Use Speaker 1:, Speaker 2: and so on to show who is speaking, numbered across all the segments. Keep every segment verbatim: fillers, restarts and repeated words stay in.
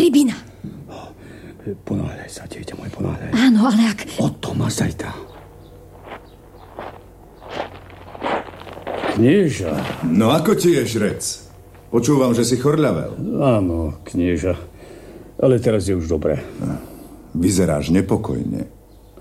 Speaker 1: Pribina.
Speaker 2: Ponáhľaj sa, dieťa môj, ponáhľaj.
Speaker 1: Áno, ale ak...
Speaker 2: O to ma zajtra. Knieža.
Speaker 3: No ako ti je, žrec? Počúvam, že si chorľavel.
Speaker 2: Áno, knieža. Ale teraz je už dobré.
Speaker 3: Vyzeráš nepokojne.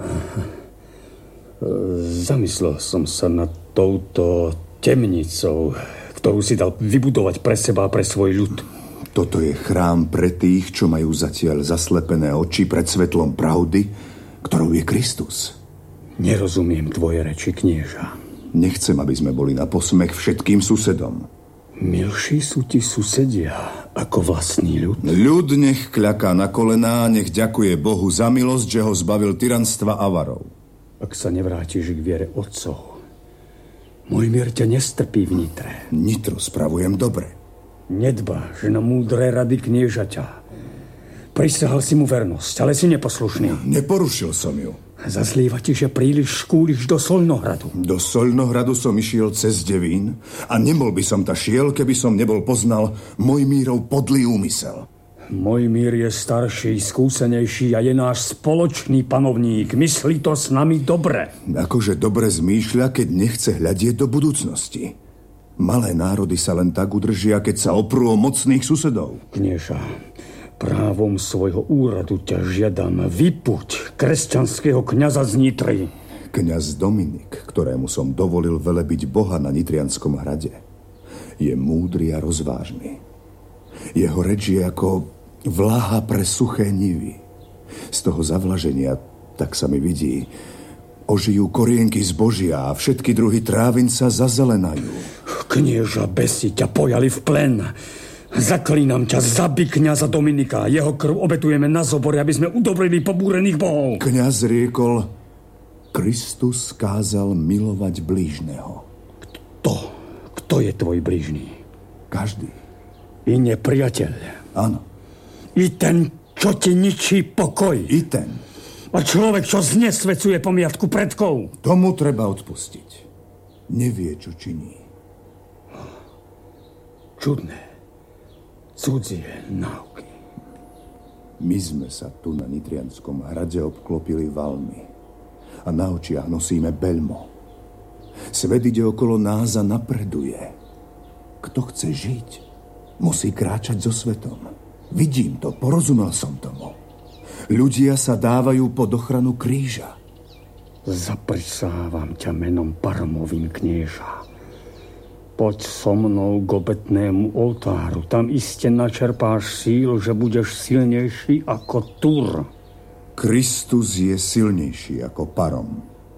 Speaker 2: Zamyslel som sa nad touto temnicou, ktorú si dal vybudovať pre seba a pre svoj ľud.
Speaker 3: Toto je chrám pre tých, čo majú zatiaľ zaslepené oči pred svetlom pravdy, ktorou je Kristus.
Speaker 2: Nerozumiem tvoje reči, knieža.
Speaker 3: Nechcem, aby sme boli na posmech všetkým susedom.
Speaker 2: Milší sú ti susedia ako vlastný ľud.
Speaker 3: Ľud nech kľaká na kolená, nech ďakuje Bohu za milosť, že ho zbavil tyranstva avarov.
Speaker 2: Ak sa nevrátiš k viere otcov, môj mier ťa nestrpí v Nitre.
Speaker 3: Nitro spravujem dobre.
Speaker 2: Nedbáš na múdre rady kniežaťa. Prisahal si mu vernosť, ale si neposlušný.
Speaker 3: Neporušil som ju.
Speaker 2: Zazlieva ti, že príliš škúliš do Solnohradu.
Speaker 3: Do Solnohradu som išiel cez Devín a nebol by som ta šiel, keby som nebol poznal Mojmírov podlý úmysel.
Speaker 2: Mojmír je starší, skúsenejší a je náš spoločný panovník. Myslí to s nami dobre.
Speaker 3: Akože dobre zmýšľa, keď nechce hľadieť do budúcnosti. Malé národy sa len tak udržia, keď sa oprú o mocných susedov.
Speaker 2: Knieža, právom svojho úradu ťa žiadam vypuť kresťanského kňaza z Nitry.
Speaker 3: Kňaz Dominik, ktorému som dovolil velebiť Boha na Nitrianskom hrade, je múdry a rozvážny. Jeho reč je ako vláha pre suché nivy. Z toho zavlaženia, tak sa mi vidí, ožijú korienky zbožia a všetky druhy trávin sa zazelenajú.
Speaker 2: Knieža besi ťa pojali v plen. Zaklínam ťa, zabij kňaza Dominika. Jeho krv obetujeme na zobore, aby sme udobrili pobúrených bohov.
Speaker 3: Kňaz riekol, Kristus kázal milovať blížneho.
Speaker 2: Kto? Kto je tvoj blížny?
Speaker 3: Každý.
Speaker 2: I nepriateľ.
Speaker 3: Áno.
Speaker 2: I ten, čo ti ničí pokoj.
Speaker 3: I ten.
Speaker 2: A človek, čo znesvecuje pomiatku predkov.
Speaker 3: Tomu treba odpustiť. Nevie, čo činí.
Speaker 2: Čudné. Cudzie náuky.
Speaker 3: My sme sa tu na Nitrianskom hrade obklopili valmi a na očiach nosíme beľmo. Svet ide okolo nás a napreduje. Kto chce žiť, musí kráčať so svetom. Vidím to, porozumel som tomu. Ľudia sa dávajú pod ochranu kríža.
Speaker 2: Zaprisávam ťa menom Parmovým, knieža. Poď so mnou k obetnému oltáru. Tam iste načerpáš síl, že budeš silnejší ako Tur.
Speaker 3: Kristus je silnejší ako Parom.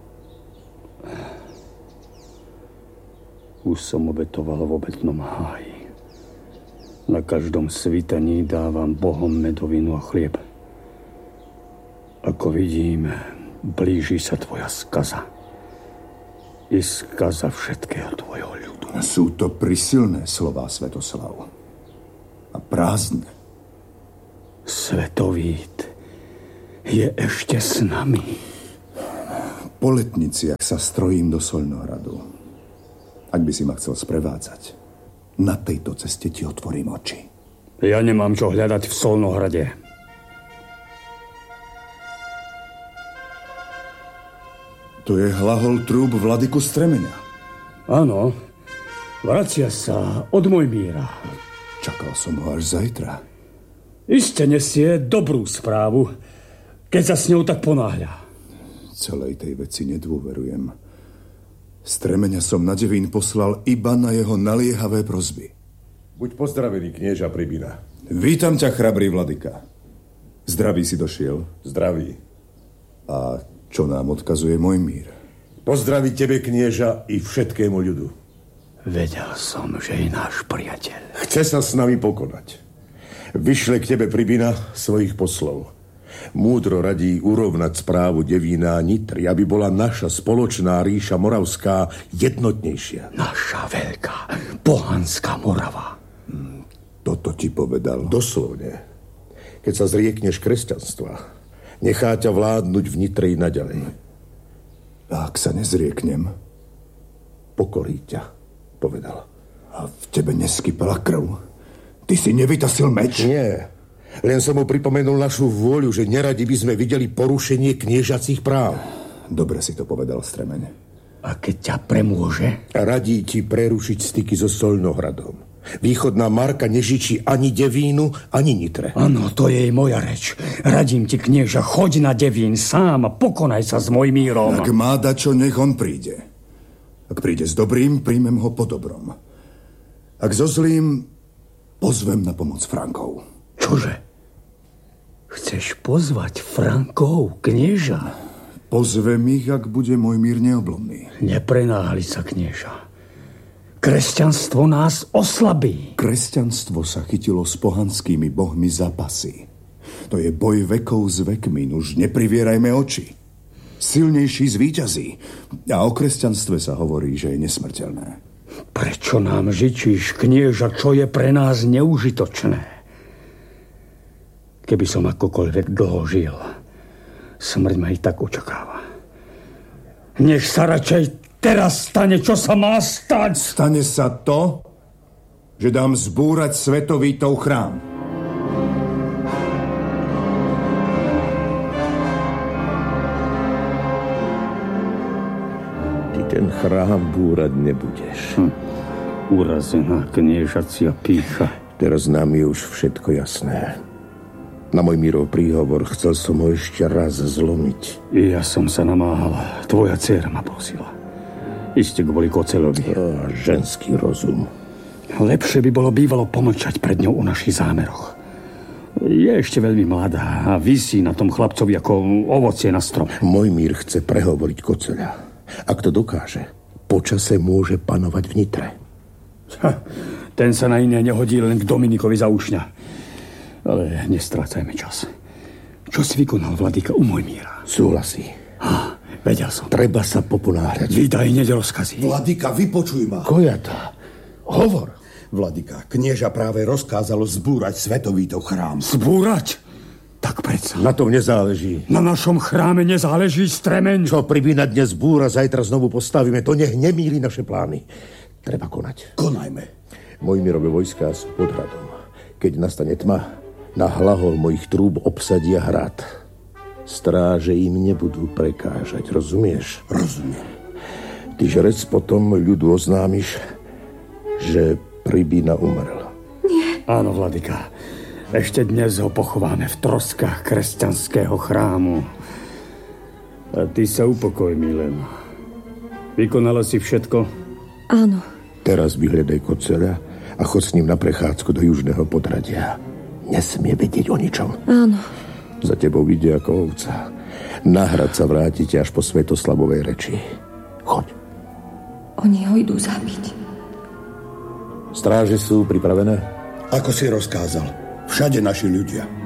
Speaker 2: Už som obetoval v obetnom háji. Na každom svitaní dávam Bohom medovinu a chlieb. Ako vidím, blíži sa tvoja skaza. I skaza všetkého tvojho ľudu.
Speaker 3: Sú to prisilné slová, Svetoslav. A prázdne.
Speaker 2: Svetovít je ešte s nami.
Speaker 3: Po letniciach sa strojím do Solnohradu. Ak by si ma chcel sprevádzať, na tejto ceste ti otvorím oči.
Speaker 2: Ja nemám čo hľadať v Solnohrade.
Speaker 3: To je hlahol trúb vladyku Stremenia.
Speaker 2: Áno, vracia sa od Mojmíra.
Speaker 3: Čakal som ho až zajtra.
Speaker 2: Iste nesie dobrú správu, keď sa s ňou tak ponáhľa.
Speaker 3: Celej tej veci nedôverujem. Stremenia som na Devín poslal iba na jeho naliehavé prosby.
Speaker 4: Buď pozdravený, knieža Pribina.
Speaker 3: Vítam ťa, chrabrý vladyka. Zdravý si došiel?
Speaker 4: Zdravý.
Speaker 3: A čo nám odkazuje Mojmír?
Speaker 4: Pozdraví tebe, knieža, i všetkému ľudu.
Speaker 2: Vedel som, že je náš priateľ.
Speaker 4: Chce sa s nami pokonať. Vyšle k tebe, Pribina, svojich poslov. Múdro radí urovnať správu Devína a Nitry, aby bola naša spoločná ríša moravská jednotnejšia.
Speaker 2: Naša veľká pohanská Morava.
Speaker 3: Hmm, toto ti povedal?
Speaker 4: Doslovne. Keď sa zriekneš kresťanstva, nechá ťa vládnuť v Nitre i naďalej.
Speaker 3: A ak sa nezrieknem?
Speaker 4: Pokorí ťa, povedal.
Speaker 3: A v tebe neskypala krv? Ty si nevytasil meč?
Speaker 4: Nie. Len som mu pripomenul našu vôľu, že neradi by sme videli porušenie kniežacích práv.
Speaker 3: Dobre si to povedal, Stremeň.
Speaker 2: A keď ťa premôže?
Speaker 4: Radí ti prerušiť styky so Solnohradom. Východná Marka nežičí ani Devínu, ani Nitre.
Speaker 2: Áno, to je moja reč. Radím ti, knieža, choď na Devín sám a pokonaj sa s Mojmírom.
Speaker 3: Ak má dačo, nech on príde. Ak príde s dobrým, príjmem ho po dobrom. Ak so zlým, pozvem na pomoc Frankov.
Speaker 2: Čože? Chceš pozvať Frankov, knieža?
Speaker 3: Pozvem ich, ak bude Mojmír neoblomný.
Speaker 2: Neprenáhli sa, knieža. Kresťanstvo nás oslabí.
Speaker 3: Kresťanstvo sa chytilo s pohanskými bohmi za pasy. To je boj vekov s vekmi, už neprivierajme oči. Silnejší zvíťazí. A o kresťanstve sa hovorí, že je nesmrteľné.
Speaker 2: Prečo nám žičíš, knieža, čo je pre nás neužitočné? Keby som akokoľvek dlho žil, smrť ma i tak očakáva. Nech sa radšej teraz stane, čo sa má stať.
Speaker 3: Stane sa to, že dám zbúrať Svetovítov chrám.
Speaker 4: Ty ten chrám búrať nebudeš. Hm.
Speaker 2: Urazená kniežacia pýcha.
Speaker 4: Teraz nám je už všetko jasné. Na môj Mírov príhovor chcel som ho ešte raz zlomiť.
Speaker 2: Ja som sa namáhal. Tvoja dcéra ma prosila. Iste kvôli Koceľovi.
Speaker 4: Oh, ženský rozum.
Speaker 2: Lepšie by bolo bývalo pomlčať pred ňou o našich zámeroch. Je ešte veľmi mladá a visí na tom chlapcovi ako ovocie na strome.
Speaker 4: Mojmír chce prehovoriť Koceľa. Ak to dokáže, počase môže panovať v Nitre.
Speaker 2: Ha, ten sa na iné nehodí, len k Dominikovi za učňa. Ale nestrácajme čas. Čo si vykonal, vladyka, u Mojmíra?
Speaker 4: Súhlasí.
Speaker 2: Ha, vedel som.
Speaker 4: Treba sa poponáhľať.
Speaker 2: Vydaj hneď rozkazy.
Speaker 1: Vladyka, vypočuj ma.
Speaker 4: Kojata, hovor.
Speaker 1: Vladyka, knieža práve rozkázalo zbúrať Svetovítov chrám.
Speaker 2: Zbúrať? Tak predsa.
Speaker 4: Na tom nezáleží.
Speaker 2: Na našom chráme nezáleží, Stremeň.
Speaker 4: Čo Pribína dnes búra, zajtra znovu postavíme. To nech nemýli naše plány. Treba konať.
Speaker 1: Konajme.
Speaker 4: Mojmírove vojská sú pod hradom. Keď nastane tma, na hlahol mojich trúb obsadia hrad. Stráže im nebudú prekážať, rozumieš?
Speaker 1: Rozumiem.
Speaker 4: Ty, žrec, potom ľudu oznámiš, že Pribína umrel.
Speaker 5: Nie.
Speaker 2: Áno, vladyka. Ešte dnes ho pochováme v troskách kresťanského chrámu. A ty sa upokoj, Milena. Vykonala si všetko?
Speaker 5: Áno.
Speaker 4: Teraz vyhľadaj Koceľa a chod s ním na prechádzku do južného podradia. Nesmie vedieť o ničom.
Speaker 5: Áno.
Speaker 4: Za tebou vidia ako ovca. Na hrad sa vrátite až po Svetoslavovej reči. Choď.
Speaker 5: Oni ho idú zabiť.
Speaker 4: Stráže sú pripravené?
Speaker 1: Ako si rozkázal. Všade naši ľudia.